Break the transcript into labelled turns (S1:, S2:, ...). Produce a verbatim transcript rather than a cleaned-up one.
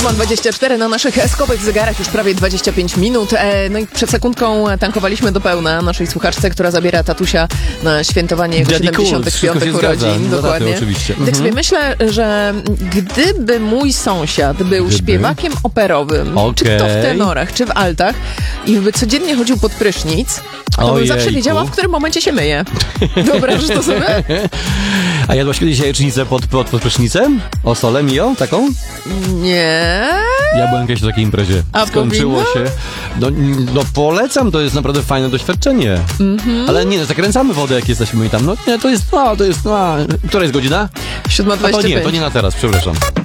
S1: siódma dwadzieścia cztery na naszych skopych zegarach już prawie dwadzieścia pięć minut. No i przed sekundką tankowaliśmy do pełna naszej słuchaczce, która zabiera tatusia na świętowanie jego siedemdziesiątych piątych urodzin.
S2: No
S1: dokładnie.
S2: daty, oczywiście.
S1: Tak
S2: Mhm.
S1: sobie myślę, że gdyby mój sąsiad był
S2: Gdyby?
S1: śpiewakiem operowym,
S2: Okay.
S1: czy to w tenorach, czy w altach, i by codziennie chodził pod prysznic, to bym
S2: Ojejku.
S1: zawsze wiedziała, w którym momencie się myje. Wyobrażasz to sobie?
S2: A jadłaś kiedyś jajecznicę pod, pod, pod prysznicem? O sole mio? Taką?
S1: Nie.
S2: Ja byłem kiedyś na takiej imprezie.
S1: A
S2: Skończyło
S1: powinno?
S2: się. No, no polecam, to jest naprawdę fajne doświadczenie. Mm-hmm. Ale nie, no, zakręcamy wodę, jak jesteśmy i tam. No nie, to jest, no, to jest, no, która jest godzina?
S1: siódma
S2: A to
S1: dwadzieścia pięć.
S2: nie, to nie na teraz, przepraszam.